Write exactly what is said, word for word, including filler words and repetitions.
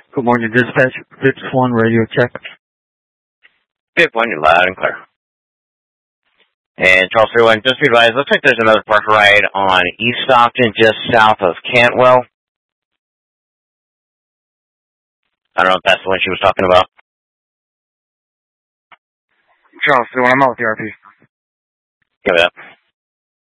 Good morning, dispatch. Fifth one, radio check. Fifth one, you're loud and clear. And Charles three one, just be advised, looks like there's another park ride on East Stockton, just south of Cantwell. I don't know if that's the one she was talking about. Charles three one, I'm out with the R P. Give it up.